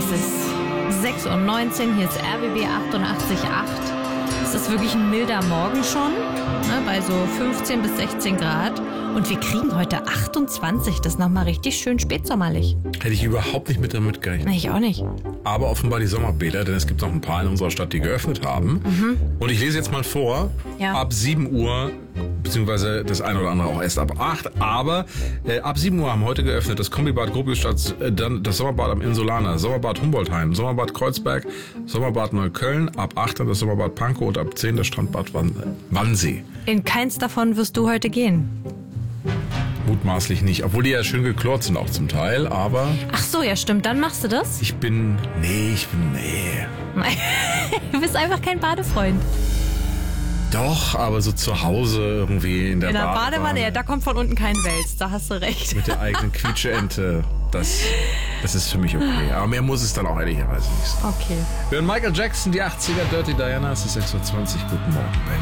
ist 6:19 Uhr, hier ist RBB 88.8. Es ist wirklich ein milder Morgen schon, ne, bei so 15 bis 16 Grad. Und wir kriegen heute 28, das ist nochmal richtig schön spätsommerlich. Hätte ich überhaupt nicht damit gerechnet. Nee, ich auch nicht. Aber offenbar die Sommerbäder, denn es gibt noch ein paar in unserer Stadt, die geöffnet haben. Und ich lese jetzt mal vor, Ja. ab 7 Uhr, beziehungsweise das eine oder andere auch erst ab 8, aber ab 7 Uhr haben heute geöffnet das Kombibad Gropiusstadt, dann das Sommerbad am Insulaner, Sommerbad Humboldtheim, Sommerbad Kreuzberg, Sommerbad Neukölln, ab 8 dann das Sommerbad Pankow und ab 10 das Strandbad Wannsee. In keins davon wirst du heute gehen. Mutmaßlich nicht, obwohl die ja schön geklort sind auch zum Teil, aber Ach so, ja stimmt, dann machst du das? nee. Du bist einfach kein Badefreund. Doch, aber so zu Hause irgendwie in der Badewanne, ja, da kommt von unten kein Wels, da hast du recht. mit der eigenen Quietscheente, das ist für mich okay. Aber mehr muss es dann auch ehrlicherweise nicht sein. Okay. Wir hören Michael Jackson, die 80er, Dirty Diana, es ist 6:20 Uhr, guten Morgen.